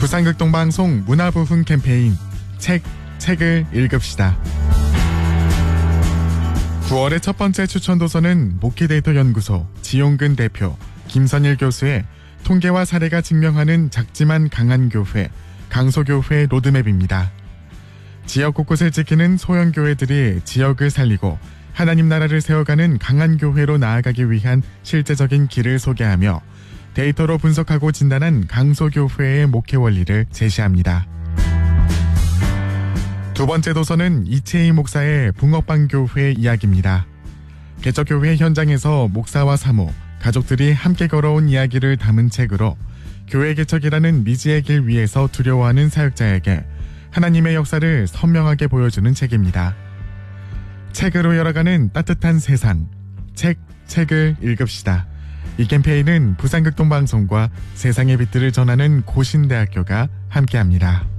부산극동방송 문화부흥 캠페인 책을 읽읍시다. 9월의 첫 번째 추천 도서는 모키데이터 연구소 지용근 대표, 김선일 교수의 통계와 사례가 증명하는 작지만 강한 교회, 강소교회 로드맵입니다. 지역 곳곳을 지키는 소형교회들이 지역을 살리고 하나님 나라를 세워가는 강한 교회로 나아가기 위한 실제적인 길을 소개하며 데이터로 분석하고 진단한 강소교회의 목회 원리를 제시합니다. 두 번째 도서는 이채희 목사의 붕어빵교회 이야기입니다. 개척교회 현장에서 목사와 사모, 가족들이 함께 걸어온 이야기를 담은 책으로 교회 개척이라는 미지의 길 위에서 두려워하는 사역자에게 하나님의 역사를 선명하게 보여주는 책입니다. 책으로 열어가는 따뜻한 세상, 책을 읽읍시다. 이 캠페인은 부산극동방송과 세상의 빛들을 전하는 고신대학교가 함께합니다.